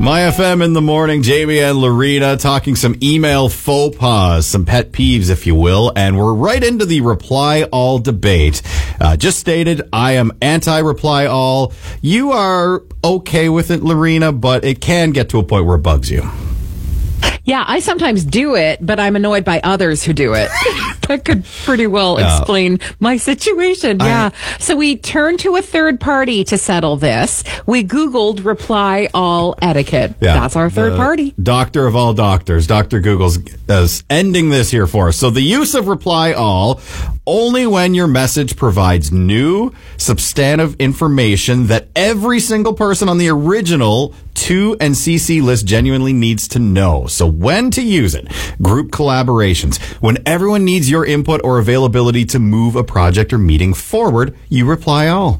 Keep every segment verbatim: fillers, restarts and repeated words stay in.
My F M in the morning, Jamie and Lorena talking some email faux pas, some pet peeves, if you will, and we're right into the reply all debate. Uh, just stated, I am anti-reply all. You are okay with it, Lorena, but it can get to a point where it bugs you. Yeah, I sometimes do it, but I'm annoyed by others who do it. That could pretty well Yeah. explain my situation. Yeah. I- so we turned to a third party to settle this. We Googled reply all etiquette. Yeah. That's our third The party. Doctor of all doctors, Doctor Google's is ending this here for us. So the use of reply all only when your message provides new, substantive information that every single person on the original to and C C list genuinely needs to know. So when to use it. Group collaborations. When everyone needs your input or availability to move a project or meeting forward, you reply all.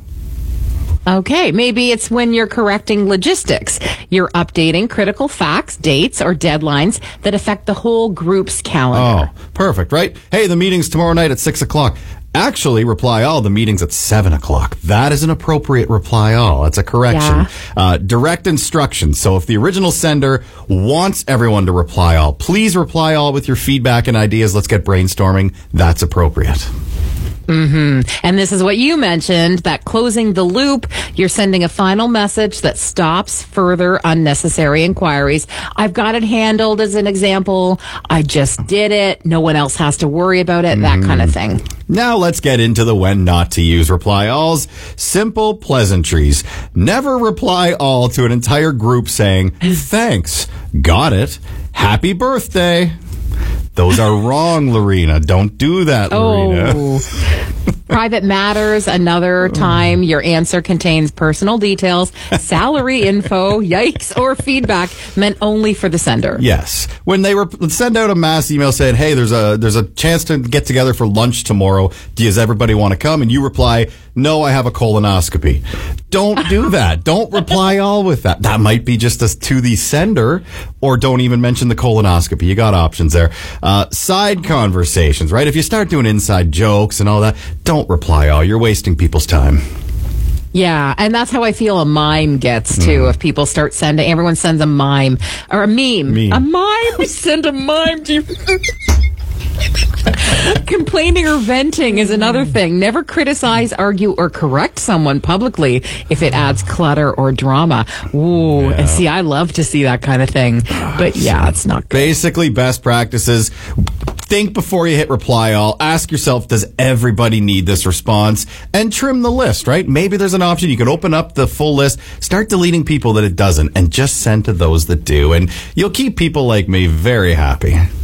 Okay, maybe it's when you're correcting logistics. You're updating critical facts, dates, or deadlines that affect the whole group's calendar. Oh, perfect, right? Hey, the meeting's tomorrow night at six o'clock. Actually, reply all, the meeting's at seven o'clock. That is an appropriate reply all. That's a correction. Yeah. Uh, direct instructions. So if the original sender wants everyone to reply all, please reply all with your feedback and ideas. Let's get brainstorming. That's appropriate. Mm-hmm. And this is what you mentioned, that closing the loop, you're sending a final message that stops further unnecessary inquiries. I've got it handled as an example. I just did it. No one else has to worry about it. That kind of thing. Now let's get into the when not to use reply alls. Simple pleasantries. Never reply all to an entire group saying, thanks, got it, happy birthday. Those are wrong, Lorena. Don't do that, Lorena. Oh. Private matters, another time. Your answer contains personal details, salary info, yikes, or feedback meant only for the sender. Yes. When they rep- send out a mass email saying, hey, there's a there's a chance to get together for lunch tomorrow. Does everybody want to come? And you reply, no, I have a colonoscopy. Don't do that. Don't reply all with that. That might be just a, to the sender, or don't even mention the colonoscopy. You got options there. Uh, side conversations, right? If you start doing inside jokes and all that, don't reply all. You're wasting people's time. Yeah, and that's how I feel a mime gets, too. Mm. If people start sending, everyone sends a mime, or a meme. Meme. A mime? Send a mime to you. Complaining or venting is another thing. Never criticize, argue, or correct someone publicly if it adds clutter or drama. Ooh, Yeah. and see, I love to see that kind of thing. But yeah, it's not good. Basically, best practices. Think before you hit reply all. Ask yourself, does everybody need this response? And trim the list, right? Maybe there's an option. You can open up the full list, start deleting people that it doesn't, and just send to those that do. And you'll keep people like me very happy.